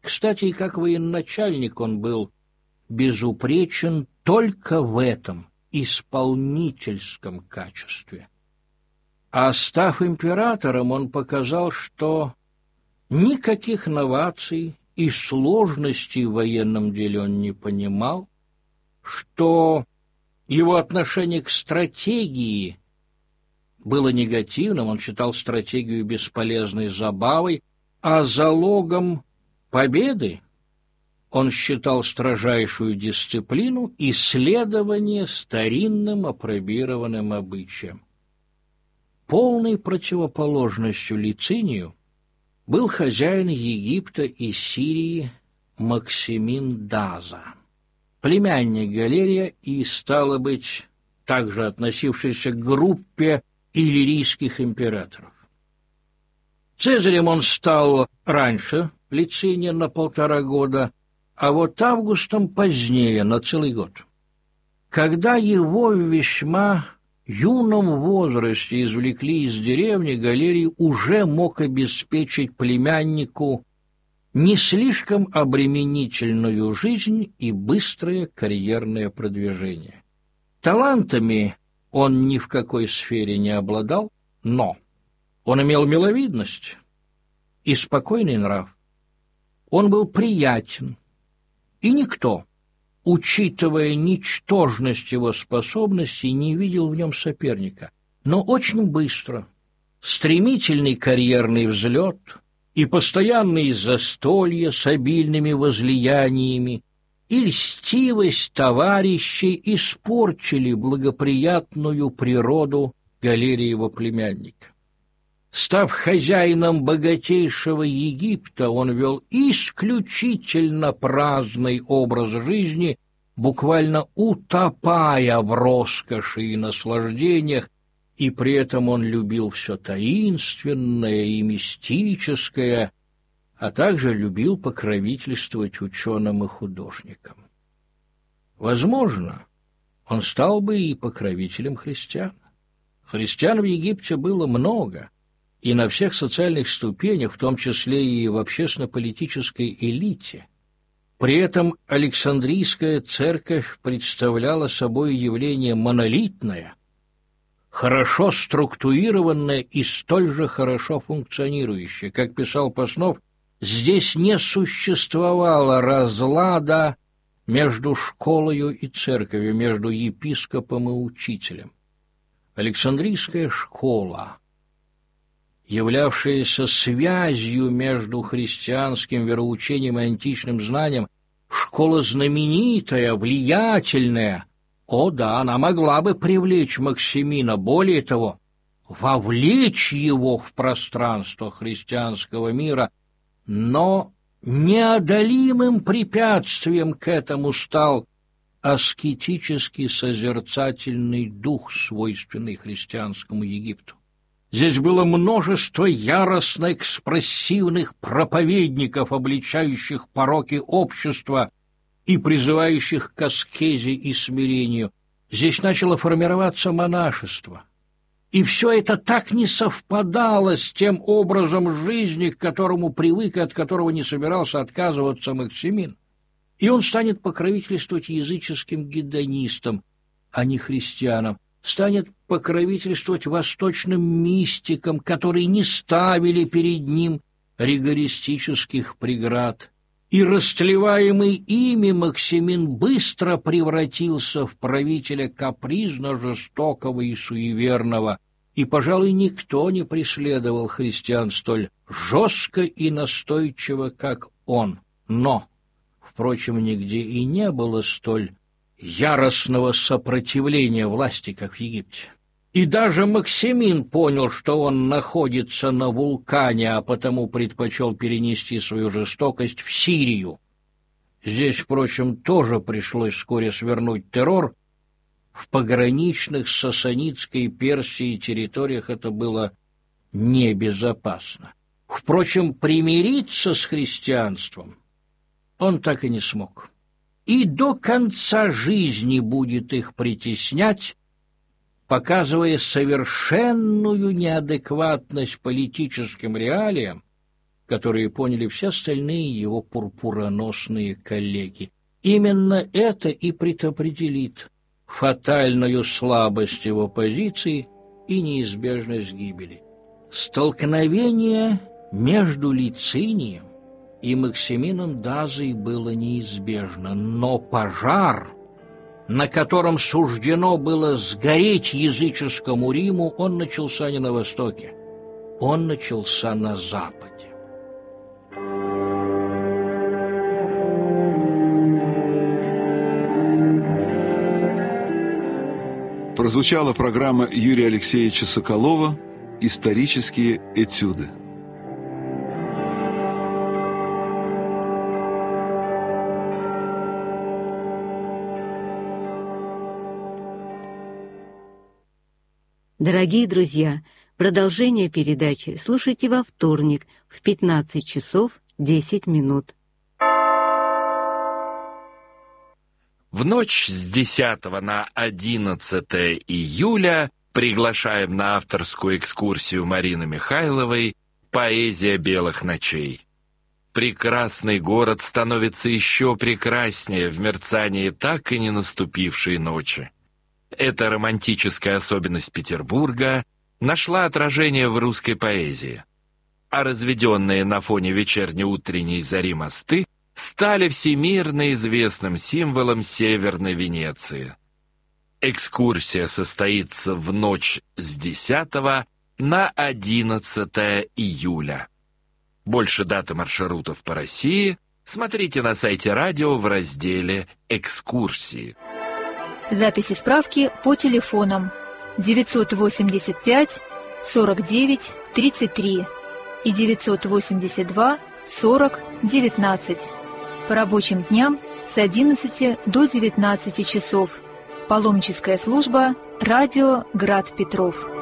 Кстати, и как военачальник он был безупречен только в этом исполнительском качестве. А став императором, он показал, что никаких новаций и сложностей в военном деле он не понимал, что его отношение к стратегии было негативным, он считал стратегию бесполезной забавой, а залогом победы он считал строжайшую дисциплину и следование старинным апробированным обычаям. Полной противоположностью Лицинию был хозяин Египта и Сирии Максимин Даза, племянник Галерия и, стало быть, также относившийся к группе иллирийских императоров. Цезарем он стал раньше Лициния на 1,5 года, а вот Августом позднее, на целый год. Когда его в весьма юном возрасте извлекли из деревни, Галерий уже мог обеспечить племяннику не слишком обременительную жизнь и быстрое карьерное продвижение. Талантами он ни в какой сфере не обладал, но он имел миловидность и спокойный нрав. Он был приятен, и никто, учитывая ничтожность его способностей, не видел в нем соперника. Но очень быстро стремительный карьерный взлет и постоянные застолья с обильными возлияниями и льстивость товарищей испортили благоприятную природу Галериева племянника. Став хозяином богатейшего Египта, он вел исключительно праздный образ жизни, буквально утопая в роскоши и наслаждениях, и при этом он любил все таинственное и мистическое, а также любил покровительствовать ученым и художникам. Возможно, он стал бы и покровителем христиан. Христиан в Египте было много, и на всех социальных ступенях, в том числе и в общественно-политической элите. При этом Александрийская церковь представляла собой явление монолитное, хорошо структурированное и столь же хорошо функционирующее. Как писал Паснов, здесь не существовало разлада между школою и церковью, между епископом и учителем. Александрийская школа, являвшаяся связью между христианским вероучением и античным знанием, школа знаменитая, влиятельная, о да, она могла бы привлечь Максимина, более того, вовлечь его в пространство христианского мира, но неодолимым препятствием к этому стал аскетический созерцательный дух, свойственный христианскому Египту. Здесь было множество яростно экспрессивных проповедников, обличающих пороки общества и призывающих к аскезе и смирению. Здесь начало формироваться монашество. И все это так не совпадало с тем образом жизни, к которому привык и от которого не собирался отказываться Максимин. И он станет покровительствовать языческим гедонистам, а не христианам, станет покровительствовать восточным мистикам, которые не ставили перед ним ригористических преград. И растлеваемый ими Максимин быстро превратился в правителя капризно-жестокого и суеверного, и, пожалуй, никто не преследовал христиан столь жестко и настойчиво, как он. Но, впрочем, нигде и не было столь яростного сопротивления власти, как в Египте. И даже Максимин понял, что он находится на вулкане, а потому предпочел перенести свою жестокость в Сирию. Здесь, впрочем, тоже пришлось вскоре свернуть террор. В пограничных с Сасанидской Персией территориях это было небезопасно. Впрочем, примириться с христианством он так и не смог. И до конца жизни будет их притеснять, показывая совершенную неадекватность политическим реалиям которые поняли все остальные его пурпуроносные коллеги. Именно это и предопределит фатальную слабость его позиции и неизбежность гибели. Столкновение между Лицинием и Максимином Дазой было неизбежно, но пожар, на котором суждено было сгореть языческому Риму, он начался не на Востоке, он начался на Западе. Прозвучала программа Юрия Алексеевича Соколова «Исторические этюды». Дорогие друзья, продолжение передачи слушайте во вторник в 15 часов 10 минут. В ночь с 10 на 11 июля приглашаем на авторскую экскурсию Марины Михайловой «Поэзия белых ночей». Прекрасный город становится еще прекраснее в мерцании так и не наступившей ночи. Эта романтическая особенность Петербурга нашла отражение в русской поэзии, а разведенные на фоне вечерне-утренней зари мосты стали всемирно известным символом Северной Венеции. Экскурсия состоится в ночь с 10 на 11 июля. Больше дат и маршрутов по России смотрите на сайте радио в разделе «Экскурсии». Записи справки по телефонам 985 49 33 и 982 40 19. По рабочим дням с 11 до 19 часов. Паломническая служба «Радио Град Петров».